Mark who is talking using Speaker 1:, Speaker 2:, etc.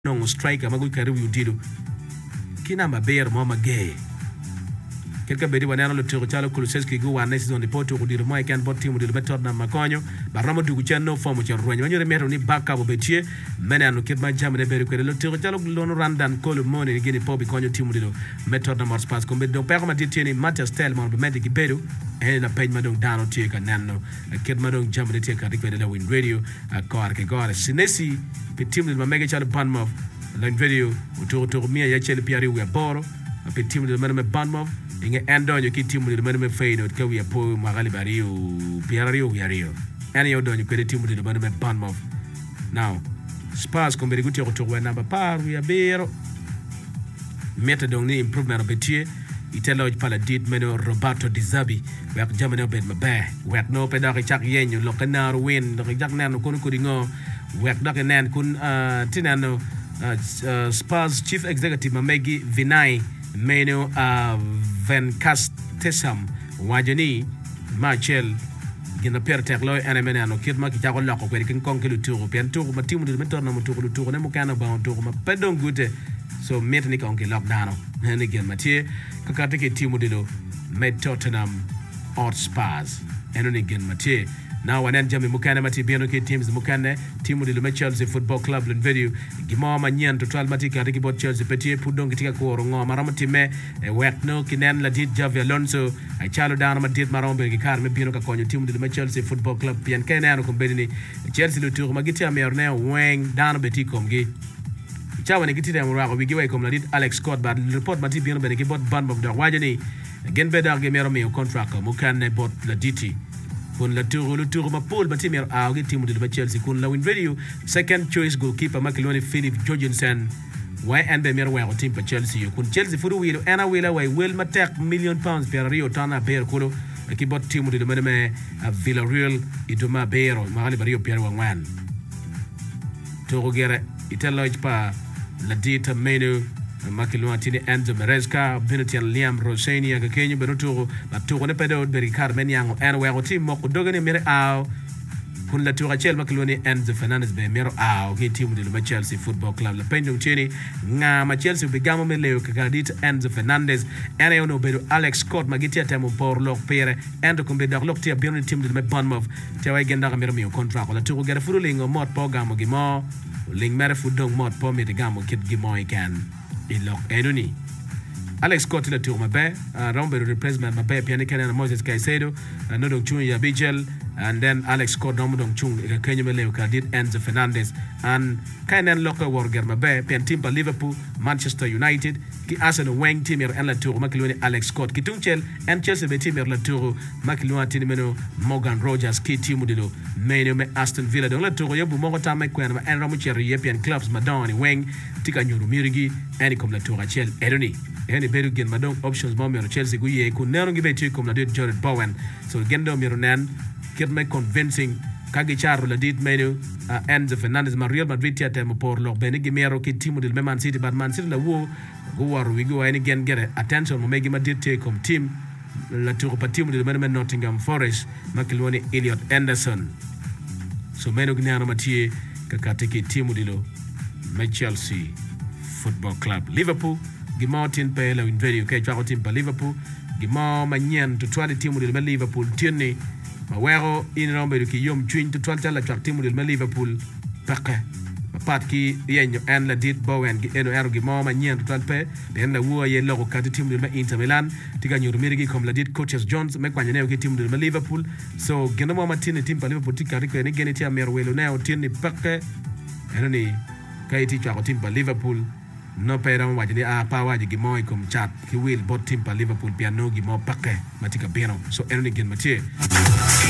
Speaker 1: non striker magu karibu yudido kina maber mo magay kelka bedi wanano lo tiro chalo Kulusevski go wan season report ko dir mo kan bot team dir betor na makonyo baramo dugu chano formo chal ronya nyore meto ni backup betie menano kit ma jamre beri ko lo tiro chalo lono randan ko le moni gini pobi konyo team dir metor na mars pas ko be do peko ma titini Matthias Telman be medi bedu e la page madong dano tie ka nanno kit madong jamre tie ka rikwe la win radio akor ke gore sinesi pe team dir ma mega chalo Banmov la video utoro mia ya chele piari we boro pe team dir ma Banmov inge endonyo ki timu de maneme feyno ka wi po magali bariyo piarario yario ani odonyo ko de timu de maneme Banmov now Spurs ko mberi guti ko namba par wi abero meta dong ni improvement obetie itelo pala dit meno Roberto Di Zerbi wek jamane obed mabe wek no peda ke chak yenyo lo kanar win do jak nan ko dingo wek dak nan kun tinano Spurs chief executive Mamegi Vinay meno Van Kastesam wajani Machel gina perteklo enemenano kitma ki jago lako ko kin konkelu turu pen turu matimu de metorna muturu turu ne mukana ba turu ma pedon gute so metni konke lockdown ne gen matie kakate ke timu de lo met Tottenham Hotspurs enoni gen matie now wanen jami mukana mati bieno ke teams mukane timu de lo Chelsea Football Club len video gimo ma nyen total mati ka riki bot Chelsea petit pudong kitika ko rongo marama time wekno kinen la dit Javi Alonso ay chalo dana ma dit marombe ki kar me bieno ka konyo timu de lo Chelsea Football Club pien kenano ko bedini Chelsea lo tour magiti amerne weng dana beti komgi chawa ne giti dem rago wigi way kom la dit Alex Scott bad report mati bieno be ki bot Banmov do wajani gen bedar ge mero me contract mukane bot la diti kun la tour ma Paul Batimer awgi timu de Chelsea kun la win video second choice goalkeeper Makeloni Philip Jorgensen why and be mer wa team pa Chelsea kun Chelsea furu wilo ana wila way will matek million pounds per Rio tana ber kulo ki bot timu de me Villarreal iduma bero magali Rio per wan to gere itelo pa la dita menu Makeloni tini Enzo Maresca Benetian Liam Rosenia ka Kenya beruto la tour ne pedo beri Carmen yango en wa team mo dogane mere aw kun la tour Chelsea Makeloni Enzo Fernandez be mero aw ki team de Chelsea Football Club la pendong chini nga ma Chelsea be gamo me leo ka dit Enzo Fernandez ene ono bedo Alex Scott magiti atemo por lo pere endo kumbe dar lo tia bien team de Banmov tawa genda ka mero mi contract la tour gere furulingo mot po gamo gimo ling mere fudong mot po mi de gamo kit gimo kan ilok enoni Alex Scott la tour mabe rombe replacement mabe piani kana Moses Caicedo no dong chung ya Bijel and then Alex Scott no dong chung ka Kenya mele ka dit Enzo Fernandez and kainen loka warger mabe pen team pa Liverpool Manchester United ki Arsenal wing team er la tour Makeloni Alex Scott ki tungchel and Chelsea be team er la tour Makeloni team meno Morgan Rogers ki team de lo meno me Aston Villa dong la tour yobu mo ta me kwen ma en ramu cher European clubs madoni wing tika nyuru mirigi eni kom la tour Chelsea enoni eni beru gen madong options mo mero Chelsea ku ye ku nero ngi beti kom la dit Jared Bowen so gendo mero nan kit me convincing kagi charo la dit menu Enzo Fernandez ma Real Madrid tia temo por lo benigi mero ki timu del Man City but Man City la wo go waru wi go any gen get attention mo megi Madrid take kom team la tour pa timu del Man Nottingham Forest Makeloni Elliot Anderson so meno gnano matie kakatiki timu dilo Chelsea Football Club Liverpool Gimotin pe la win video ke chako team pa Liverpool gimo manyen to twali timu del Liverpool tieni mawero in rombe ki yom twin to twali la chak timu del Liverpool pake pat ki yenyo en la dit Bowen gi eno ero gimo manyen to twali pe en la wo ye logo ka timu del Inter Milan tiga nyuru mirigi kom la dit coaches Jones me kwanya ne ki timu del Liverpool so geno mo matini team pa Liverpool tika riko ne geni tia merwelo ne o tieni pake enoni kaiti chako team pa Liverpool no peram wajini pa waji gimo ikom chat ki will bot team pa Liverpool piano gimo pake matika piano so enoni gen matie